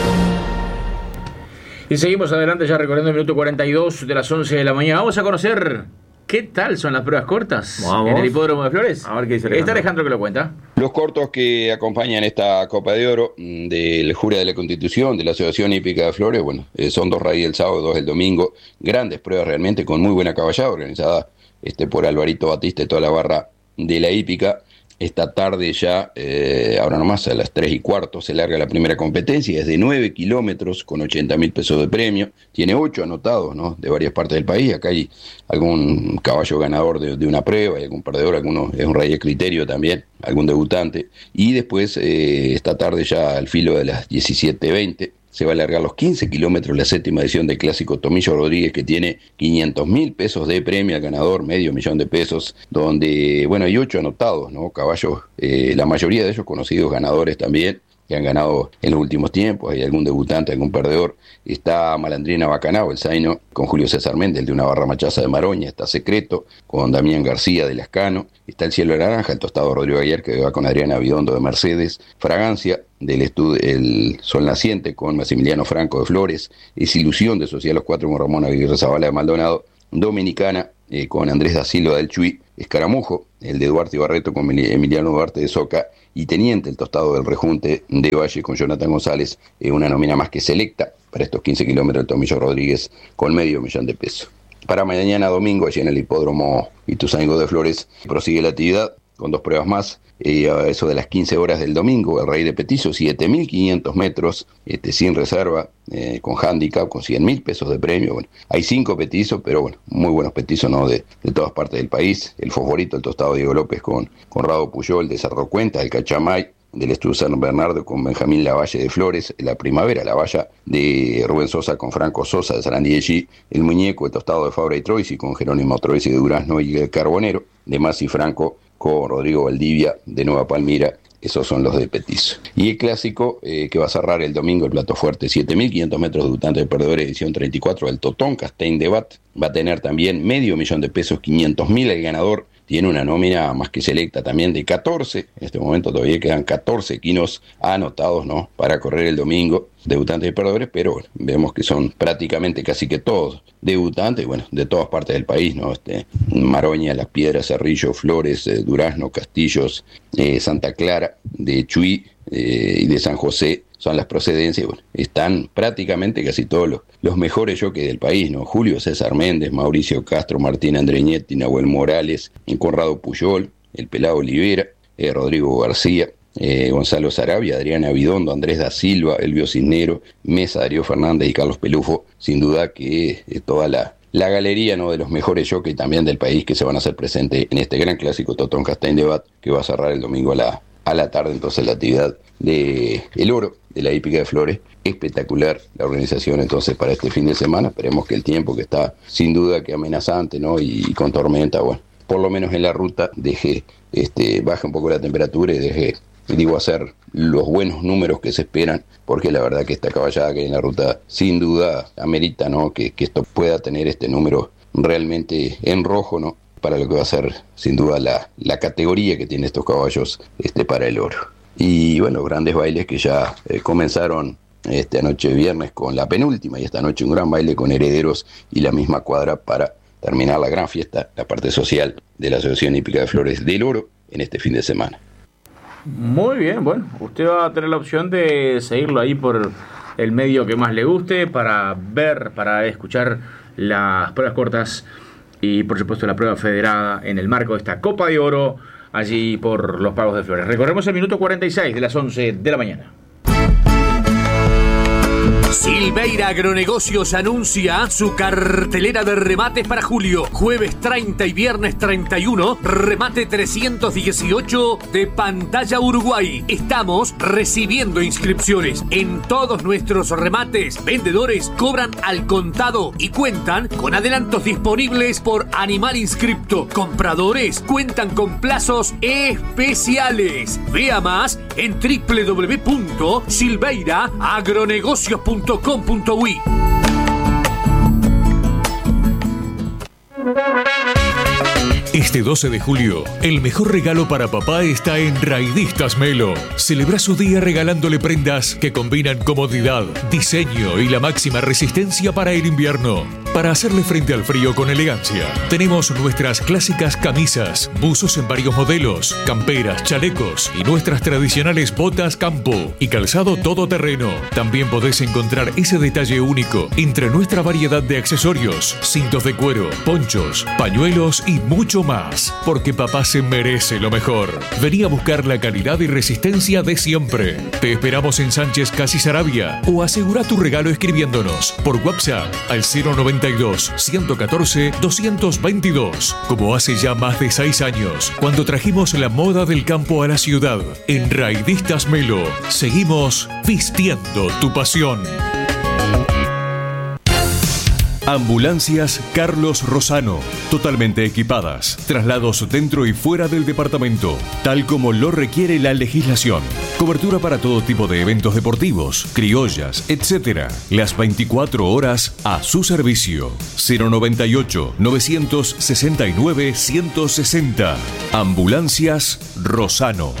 Y seguimos adelante ya recorriendo el minuto cuarenta y dos de las once de la mañana. Vamos a conocer qué tal son las pruebas cortas. Vamos. En el Hipódromo de Flores. A ver qué dice Alejandro. Está Alejandro que lo cuenta. Los cortos que acompañan esta Copa de Oro del Jura de la Constitución, de la Asociación Hípica de Flores, bueno, eh, son dos rallies el sábado, dos el domingo. Grandes pruebas realmente, con muy buena caballada, organizada este, por Alvarito Batista y toda la barra de la hípica. Esta tarde ya, eh, ahora nomás a las tres y cuarto, se larga la primera competencia. Es de nueve kilómetros con ochenta mil pesos de premio. Tiene ocho anotados, ¿no?, de varias partes del país. Acá hay algún caballo ganador de, de una prueba, hay algún perdedor, alguno es un rey de criterio también, algún debutante. Y después, eh, esta tarde ya al filo de las diecisiete veinte, se va a alargar los quince kilómetros la séptima edición del Clásico Tomillo Rodríguez, que tiene quinientos mil pesos de premio al ganador, medio millón de pesos, donde, bueno, hay ocho anotados, ¿no? Caballos, eh, la mayoría de ellos conocidos ganadores también, que han ganado en los últimos tiempos. Hay algún debutante, algún perdedor. Está Malandrina Bacanao, el Zaino, con Julio César Méndez, el de una barra machaza de Maroña. Está Secreto, con Damián García de Lascano. Está El Cielo de Naranja, el tostado Rodrigo Aguiar, que va con Adriana Bidondo de Mercedes. Fragancia, del estudio El Sol Naciente, con Maximiliano Franco de Flores. Es Ilusión, de Social Los Cuatro, con Ramón Aguirre Zavala de Maldonado. Dominicana, eh, con Andrés da Silva del Chuy. Escaramujo, el de Duarte y Barreto, con Emiliano Duarte de Soca. Y Teniente, el tostado del Rejunte de Valle, con Jonathan González, eh, una nómina más que selecta para estos quince kilómetros del Tomillo Rodríguez, con medio millón de pesos. Para mañana domingo, allí en el Hipódromo Ituzaingó de Flores, prosigue la actividad con dos pruebas más. Eh, a eso de las quince horas del domingo, el Rey de Petizo, siete mil quinientos metros, este, sin reserva, eh, con handicap, con cien mil pesos de premio. Bueno, hay cinco petizos, pero bueno, muy buenos petizos, ¿no?, de, de todas partes del país. El favorito, el tostado Diego López, con Conrado Puyol de Cerro Cuenta, el Cachamay del Estudio San Bernardo, con Benjamín Lavalle de Flores, la Primavera, la valla de Rubén Sosa, con Franco Sosa de Sarandí, el Muñeco, el tostado de Fabra y Troisi, con Jerónimo Troisi de Durazno, y el Carbonero de Masi Franco, con Rodrigo Valdivia de Nueva Palmira. Esos son los de petizo. Y el clásico, eh, que va a cerrar el domingo, el plato fuerte, siete mil quinientos metros, debutante de perdedores, edición treinta y cuatro, el Totón Castaing de Bat. Va a tener también medio millón de pesos, quinientos mil el ganador. Tiene una nómina más que selecta también de catorce. En este momento todavía quedan catorce quinos anotados, ¿no?, para correr el domingo, debutantes y perdedores, pero bueno, vemos que son prácticamente casi que todos debutantes, bueno, de todas partes del país, ¿no? Este, Maroña, Las Piedras, Cerrillo, Flores, eh, Durazno, Castillos, eh, Santa Clara, de Chuy eh, y de San José son las procedencias. Bueno, están prácticamente casi todos los, los mejores jockeys del país, ¿no? Julio César Méndez, Mauricio Castro, Martín Andreñetti, Nahuel Morales, Conrado Puyol, el Pelado Olivera, eh, Rodrigo García, eh, Gonzalo Sarabia, Adriana Bidondo, Andrés da Silva, Elvio Cisnero, Mesa, Darío Fernández y Carlos Pelufo. Sin duda que eh, toda la, la galería, ¿no?, de los mejores jockeys también del país, que se van a hacer presentes en este gran clásico Totón Castaing de Bat, que va a cerrar el domingo a la, a la tarde. Entonces la actividad de El Oro de la hípica de Flores, espectacular la organización entonces para este fin de semana. Esperemos que el tiempo, que está sin duda que amenazante, ¿no?, y, y con tormenta, bueno, por lo menos en la ruta deje, este, baje un poco la temperatura y deje, digo, hacer los buenos números que se esperan, porque la verdad que esta caballada que hay en la ruta sin duda amerita, ¿no?, que, que esto pueda tener este número realmente en rojo, ¿no?, para lo que va a ser sin duda la, la categoría que tiene estos caballos este, para el oro. Y bueno, grandes bailes que ya eh, comenzaron este, anoche viernes con la penúltima y esta noche un gran baile con Herederos y la misma cuadra para terminar la gran fiesta, la parte social de la Asociación Hípica de Flores del Oro en este fin de semana. Muy bien, bueno, usted va a tener la opción de seguirlo ahí por el medio que más le guste para ver, para escuchar las pruebas cortas y por supuesto la prueba federada en el marco de esta Copa de Oro allí por los Pagos de Flores. Recorremos el minuto cuarenta y seis de las once de la mañana. Silveira Agronegocios anuncia su cartelera de remates para julio. Jueves treinta y viernes treinta y uno, remate trescientos dieciocho de Pantalla Uruguay. Estamos recibiendo inscripciones. En todos nuestros remates, vendedores cobran al contado y cuentan con adelantos disponibles por animal inscripto. Compradores cuentan con plazos especiales. Vea más en doble u doble u doble u punto silveira agronegocios punto com punto uy. Este doce de julio, el mejor regalo para papá está en Raidistas Melo. Celebra su día regalándole prendas que combinan comodidad, diseño y la máxima resistencia para el invierno. Para hacerle frente al frío con elegancia, tenemos nuestras clásicas camisas, buzos en varios modelos, camperas, chalecos y nuestras tradicionales botas campo y calzado todoterreno. También podés encontrar ese detalle único entre nuestra variedad de accesorios, cintos de cuero, ponchos, pañuelos y mucho más, porque papá se merece lo mejor. Vení a buscar la calidad y resistencia de siempre. Te esperamos en Sánchez Casi Sarabia o asegura tu regalo escribiéndonos por WhatsApp al cero noventa y dos, ciento catorce, doscientos veintidós, como hace ya más de seis años, cuando trajimos la moda del campo a la ciudad. En Raidistas Melo, seguimos vistiendo tu pasión. Ambulancias Carlos Rosano, totalmente equipadas, traslados dentro y fuera del departamento, tal como lo requiere la legislación. Cobertura para todo tipo de eventos deportivos, criollas, etcétera. Las veinticuatro horas a su servicio. cero noventa y ocho, novecientos sesenta y nueve, ciento sesenta. Ambulancias Rosano.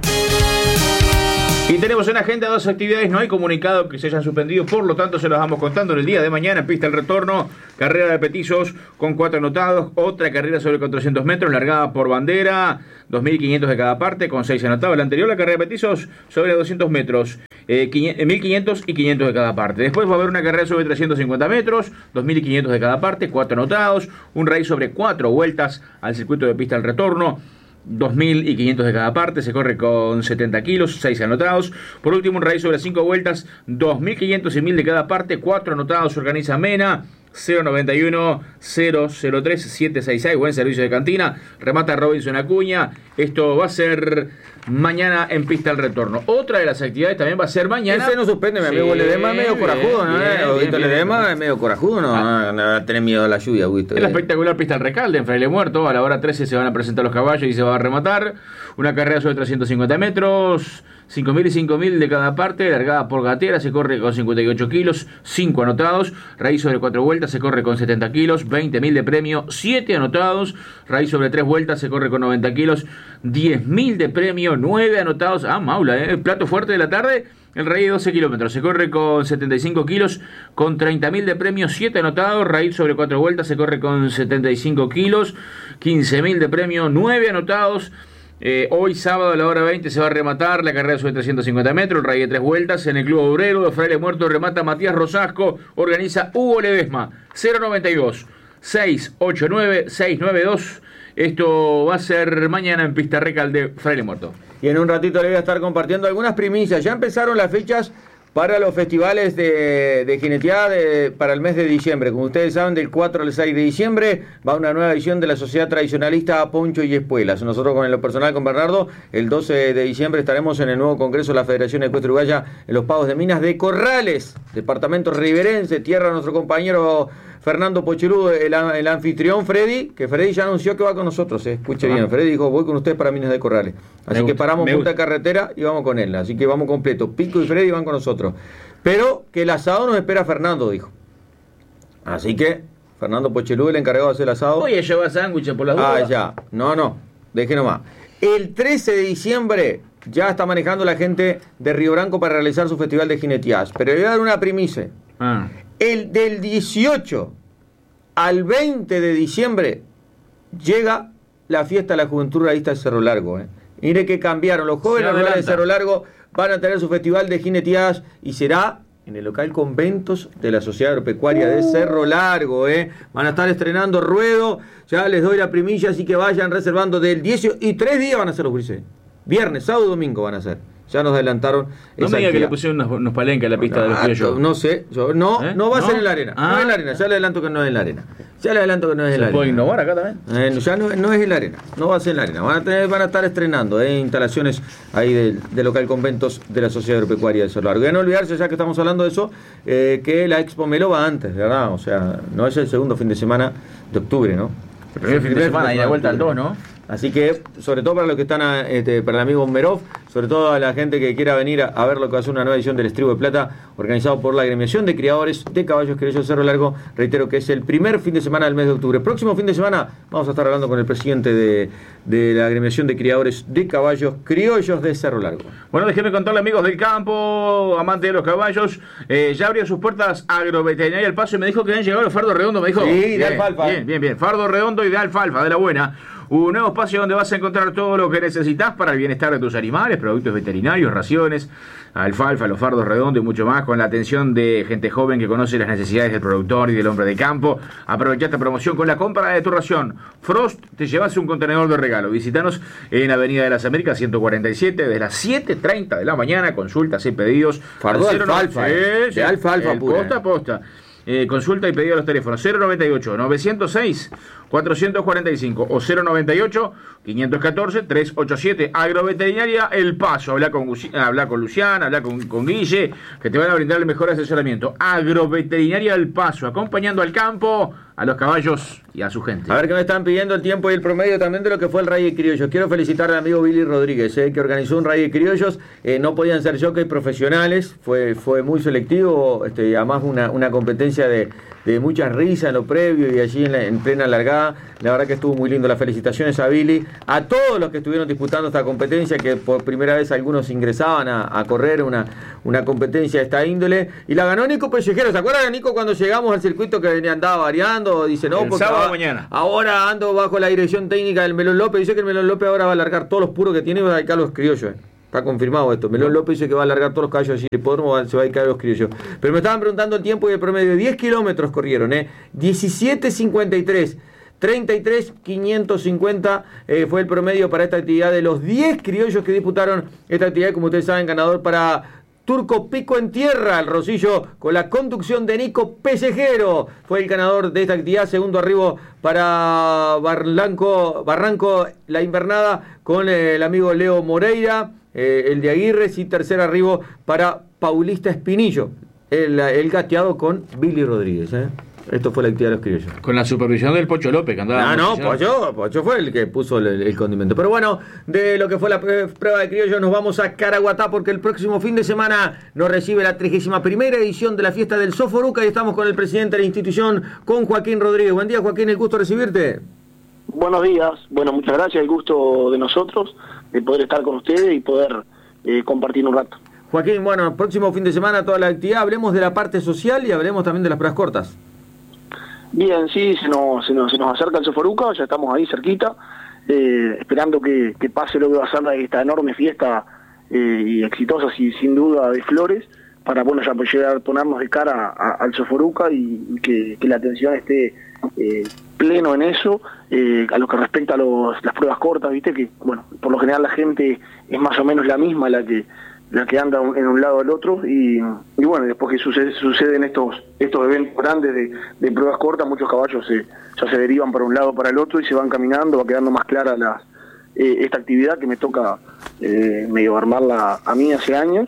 Y tenemos en agenda dos actividades, no hay comunicado que se hayan suspendido, por lo tanto se los vamos contando en el día de mañana. Pista el retorno, carrera de petizos con cuatro anotados, otra carrera sobre cuatrocientos metros, largada por bandera, dos mil quinientos de cada parte, con seis anotados. La anterior, la carrera de petizos sobre doscientos metros, eh, mil quinientos y quinientos de cada parte. Después va a haber una carrera sobre trescientos cincuenta metros, dos mil quinientos de cada parte, cuatro anotados, un race sobre cuatro vueltas al circuito de pista el retorno, dos mil quinientos de cada parte, se corre con setenta kilos, seis anotados. Por último, un race sobre cinco vueltas, dos mil quinientos y mil de cada parte, cuatro anotados. Se organiza Mena, cero noventa y uno, cero cero tres, siete seis seis, buen servicio de cantina. Remata Robinson Acuña. Esto va a ser mañana en pista al retorno. Otra de las actividades también va a ser mañana. Ese no suspende, mi amigo. Sí, Ledesma es medio corajudo, ¿no? Augusto Ledesma es medio corajudo, ¿no? Ah. No va a tener miedo a la lluvia, Augusto. Es la espectacular pista al Recalde, en Fraile Muerto. A la hora trece se van a presentar los caballos y se va a rematar. Una carrera sobre trescientos cincuenta metros, cinco mil y cinco mil de cada parte, largada por gatera, se corre con cincuenta y ocho kilos, cinco anotados. Raíz sobre cuatro vueltas, se corre con setenta kilos, veinte mil de premio, siete anotados. Raíz sobre tres vueltas, se corre con noventa kilos, diez mil de premio, nueve anotados. Ah, maula, ¿eh? El plato fuerte de la tarde, el raíz de doce kilómetros, se corre con setenta y cinco kilos, con treinta mil de premio, siete anotados. Raíz sobre cuatro vueltas, se corre con setenta y cinco kilos, quince mil de premio, nueve anotados. Eh, hoy sábado a la hora veinte se va a rematar la carrera sobre trescientos cincuenta metros, el raíz de tres vueltas en el Club Obrero de Fraile Muerto. Remata Matías Rosasco, organiza Hugo Ledesma. Cero noventa y dos, seiscientos ochenta y nueve, seiscientos noventa y dos. Esto va a ser mañana en Pista Recalde, Fraile Muerto. Y en un ratito le voy a estar compartiendo algunas primicias. Ya empezaron las fechas para los festivales de, de jineteada de, para el mes de diciembre. Como ustedes saben, del cuatro al seis de diciembre va una nueva edición de la Sociedad Tradicionalista Poncho y Espuelas. Nosotros, con lo personal, con Bernardo, el doce de diciembre estaremos en el nuevo Congreso de la Federación Ecuestre Uruguaya en los Pagos de Minas de Corrales, departamento riverense, tierra de nuestro compañero Fernando Pocheludo, el, el anfitrión Freddy, que Freddy ya anunció que va con nosotros, eh. escuche ah. bien, Freddy dijo, voy con ustedes para Minas de Corrales. Así que paramos punta de carretera y vamos con él, así que vamos completo. Pico y Freddy van con nosotros. Pero que el asado nos espera Fernando, dijo. Así que Fernando Pocheludo, el encargado de hacer el asado. Oye, lleva sándwiches por las dudas. Ah, ya, no, no, deje nomás. El trece de diciembre ya está manejando la gente de Río Branco para realizar su festival de jineteadas. Pero le voy a dar una primicia. Ah. El del dieciocho al veinte de diciembre llega la fiesta de la Juventud Ruralista de Cerro Largo. ¿eh? Mire que cambiaron. Los jóvenes rurales de Cerro Largo van a tener su festival de jineteadas y será en el local Conventos de la Sociedad Agropecuaria de Cerro Largo. ¿eh? Van a estar estrenando ruedo. Ya les doy la primilla, así que vayan reservando del dieciocho. Y tres días van a ser los grises. Viernes, sábado y domingo van a ser. Ya nos adelantaron. No me diga que le pusieron unos, unos palenques a la pista no, de los criollos. No sé, yo, no, ¿Eh? no va a ¿No? ser en la arena. Ah. No es en la arena, ya le adelanto que no es en la arena. Ya le adelanto que no es en la arena. ¿Se puede innovar acá también? Eh, ya no, no es en la arena, no va a ser en la arena. Van a, tener, van a estar estrenando eh, instalaciones ahí del de local Conventos de la Sociedad Agropecuaria de Cerro Largo. Y no olvidarse, ya que estamos hablando de eso, eh, que la Expo Melo va antes, ¿verdad? O sea, no es el segundo fin de semana de octubre, ¿no? El primer fin de semana y la vuelta al dos, ¿no? Así que, sobre todo para los que están, a, este, para el amigo Merov, sobre todo a la gente que quiera venir a, a ver lo que va a ser una nueva edición del Estribo de Plata, organizado por la Agremiación de Criadores de Caballos Criollos Cerro Largo. Reitero que es el primer fin de semana del mes de octubre. Próximo fin de semana vamos a estar hablando con el presidente de, de la Agremiación de Criadores de Caballos Criollos de Cerro Largo. Bueno, déjenme contarle, amigos del campo, amantes de los caballos, eh, ya abrió sus puertas Agroveterinaria El Paso y me dijo que han llegado los fardos redondos, me dijo. Sí, bien, de alfalfa. Bien, bien, bien. Fardo redondo y de alfalfa, de la buena. Un nuevo espacio donde vas a encontrar todo lo que necesitas para el bienestar de tus animales, productos veterinarios, raciones, alfalfa, los fardos redondos y mucho más, con la atención de gente joven que conoce las necesidades del productor y del hombre de campo. Aprovecha esta promoción con la compra de tu ración Frost, te llevas un contenedor de regalo. Visítanos en Avenida de las Américas ciento cuarenta y siete desde las siete treinta de la mañana, consultas y pedidos. Fardo de alfalfa, eh, de alfalfa pura. Posta a posta. Eh, consulta y pedido a los teléfonos cero noventa y ocho, novecientos seis, cuatrocientos cuarenta y cinco o cero noventa y ocho, quinientos catorce, trescientos ochenta y siete. Agroveterinaria El Paso. Habla con, habla con Luciana, habla con, con Guille, que te van a brindar el mejor asesoramiento. Agroveterinaria El Paso, acompañando al campo, a los caballos y a su gente. A ver qué me están pidiendo el tiempo y el promedio también de lo que fue el Rally de Criollos. Quiero felicitar al amigo Billy Rodríguez, eh, que organizó un Rally de Criollos. Eh, no podían ser jockeys profesionales, fue, fue muy selectivo, este, además una, una competencia de, de muchas risas en lo previo y allí en, la, en plena largada. La verdad que estuvo muy lindo. Las felicitaciones a Billy, a todos los que estuvieron disputando esta competencia, que por primera vez algunos ingresaban a, a correr una, una competencia de esta índole. Y la ganó Nico Pellejero. ¿Se acuerdan, Nico, cuando llegamos al circuito que venía andaba variando? Dice, no, el porque sábado ahora, mañana. ahora ando bajo la dirección técnica del Melón López. Dice que el Melón López ahora va a largar todos los puros que tiene y va a dedicar los criollos. Eh. Está confirmado esto. Melón López dice que va a largar todos los caballos allí. El hipódromo se va a dedicar a los criollos. Pero me estaban preguntando el tiempo y el promedio. diez kilómetros corrieron, ¿eh? diecisiete cincuenta y tres. treinta y tres quinientos cincuenta eh, fue el promedio para esta actividad de los diez criollos que disputaron esta actividad. Como ustedes saben, ganador para Turco Pico en Tierra, el Rosillo, con la conducción de Nico Pellejero. Fue el ganador de esta actividad. Segundo arribo para Barranco, Barranco La Invernada, con eh, el amigo Leo Moreira, eh, el de Aguirre. Y tercer arribo para Paulista Espinillo, el, el gateado con Billy Rodríguez. ¿eh? Esto fue la actividad de los criollos. Con la supervisión del Pocho López, que andaba. Ah, no, Pocho, Pocho fue el que puso el, el condimento. Pero bueno, de lo que fue la prueba de criollos, nos vamos a Caraguatá, porque el próximo fin de semana nos recibe la trigésima primera edición de la fiesta del Soforuca y estamos con el presidente de la institución, con Joaquín Rodríguez. Buen día, Joaquín, el gusto de recibirte. Buenos días, bueno, muchas gracias, el gusto de nosotros de poder estar con ustedes y poder eh, compartir un rato. Joaquín, bueno, próximo fin de semana toda la actividad, hablemos de la parte social y hablemos también de las pruebas cortas. Bien, sí, se nos, se nos, se nos acerca el Soforuca, ya estamos ahí cerquita, eh, esperando que, que pase lo que va a ser esta enorme fiesta eh, y exitosa, y sin duda, de flores, para bueno, ya llegar a ponernos de cara a, a, al Soforuca y, y que, que la atención esté eh, pleno en eso. Eh, a lo que respecta a los, las pruebas cortas, viste que bueno, por lo general la gente es más o menos la misma la que la que anda en un lado al otro y, y bueno, después que sucede, suceden estos estos eventos grandes de, de pruebas cortas, muchos caballos se, ya se derivan para un lado para el otro y se van caminando, va quedando más clara la, eh, esta actividad que me toca eh, medio armarla a mí hace años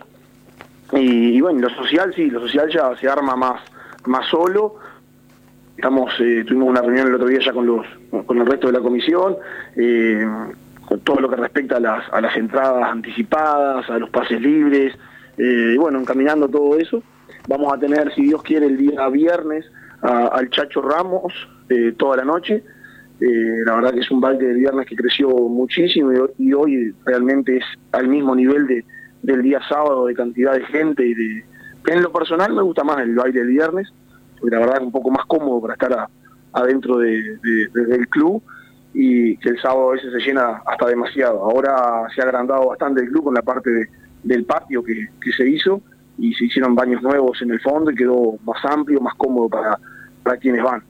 y, y bueno, lo social sí, lo social ya se arma más, más solo. Estamos, eh, tuvimos una reunión el otro día ya con los con el resto de la comisión, eh, con todo lo que respecta a las, a las entradas anticipadas, a los pases libres, eh, y bueno, encaminando todo eso. Vamos a tener, si Dios quiere, el día viernes a, al Chacho Ramos eh, toda la noche, Eh, la verdad que es un baile del viernes que creció muchísimo y, y hoy realmente es al mismo nivel de, del día sábado de cantidad de gente. Y de, en lo personal me gusta más el baile del viernes, porque la verdad es un poco más cómodo para estar a, adentro de, de, de, del club, y que el sábado a veces se llena hasta demasiado. Ahora se ha agrandado bastante el club con la parte de, del patio que, que se hizo, y se hicieron baños nuevos en el fondo y quedó más amplio, más cómodo para, para quienes van.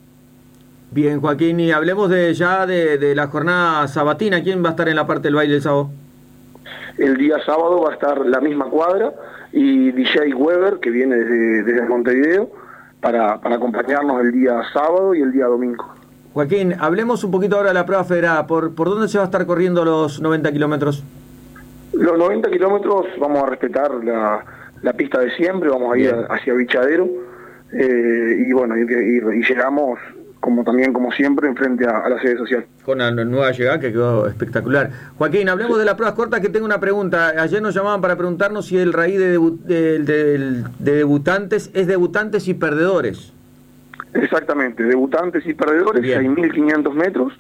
Bien, Joaquín, y hablemos de ya de, de la jornada sabatina. ¿Quién va a estar en la parte del baile el sábado? El día sábado va a estar la misma cuadra y D J Weber, que viene desde, desde Montevideo, para, para acompañarnos el día sábado y el día domingo. Joaquín, hablemos un poquito ahora de la prueba federada. ¿Por, por dónde se va a estar corriendo los noventa kilómetros? Los noventa kilómetros vamos a respetar la, la pista de siempre, vamos a ir a, hacia Bichadero, eh, y bueno, y, y, y llegamos como también como siempre enfrente a, a la sede social. Con la nueva llegada que quedó espectacular. Joaquín, hablemos de las pruebas cortas, que tengo una pregunta. Ayer nos llamaban para preguntarnos si el raíz de, debu de, de, de, de debutantes es debutantes y perdedores. Exactamente, debutantes y perdedores, seis mil quinientos metros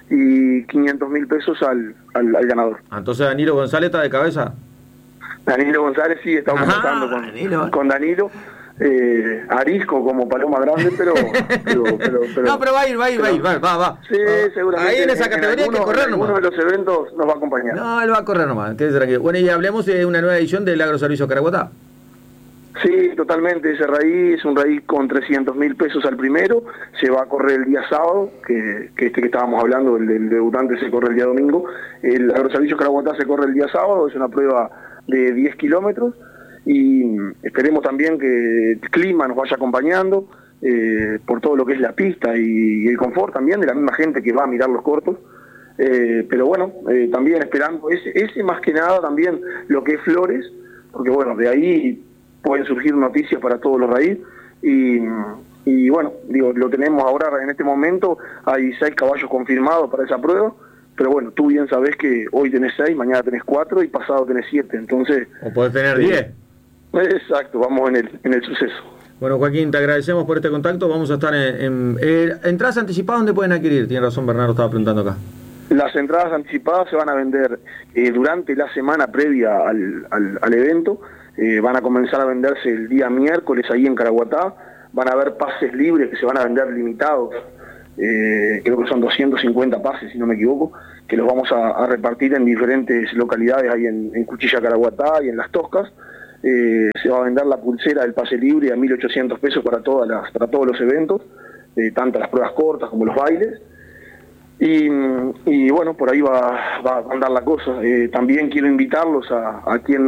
y quinientos mil pesos al, al, al ganador. Entonces Danilo González está de cabeza. Danilo González sí, estamos contando con Danilo. Con Danilo. Eh, arisco como paloma grande, pero, pero, pero, pero no, pero va a ir, va a ir, pero, va a ir, va, va. Sí, seguramente. Ahí en esa categoría hay que correr nomás. Uno de los eventos nos va a acompañar. No, él va a correr nomás, quédese tranquilo. Bueno, y hablemos de una nueva edición del Agroservicio Caraguatá. Sí, totalmente, ese raíz es un raíz con trescientos mil pesos al primero, se va a correr el día sábado, que, que este que estábamos hablando, el del debutante se corre el día domingo, el Agroservicio Caraguatá se corre el día sábado, es una prueba de diez kilómetros, y esperemos también que el clima nos vaya acompañando, eh, por todo lo que es la pista y, y el confort también de la misma gente que va a mirar los cortos, eh, pero bueno, eh, también esperando ese, ese más que nada también lo que es Flores, porque bueno, de ahí pueden surgir noticias para todos los raíz, y, y bueno, digo, lo tenemos ahora en este momento, hay seis caballos confirmados para esa prueba, pero bueno, tú bien sabés que hoy tenés seis, mañana tenés cuatro y pasado tenés siete, entonces... O podés tener diez. Eh, exacto, vamos en el, en el suceso. Bueno, Joaquín, te agradecemos por este contacto, vamos a estar en... en eh, ¿entradas anticipadas dónde pueden adquirir? Tiene razón, Bernardo estaba preguntando acá. Las entradas anticipadas se van a vender eh, durante la semana previa al, al, al evento. Eh, van a comenzar a venderse el día miércoles ahí en Caraguatá, van a haber pases libres que se van a vender limitados, eh, creo que son doscientos cincuenta pases si no me equivoco, que los vamos a, a repartir en diferentes localidades ahí en, en Cuchilla Caraguatá y en Las Toscas. Eh, se va a vender la pulsera del pase libre a mil ochocientos pesos para, todas las, para todos los eventos, eh, tanto las pruebas cortas como los bailes. Y, y bueno, por ahí va, va a andar la cosa. Eh, también quiero invitarlos a, a quien